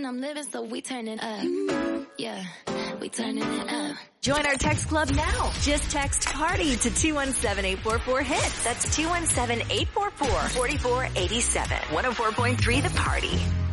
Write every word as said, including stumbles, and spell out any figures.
I'm living, so we turning up. Yeah, we turning it up. Join our text club now. Just text PARTY to two one seven, eight four four, HIT. That's two one seven, eight four four, four four eight seven. one oh four point three The Party.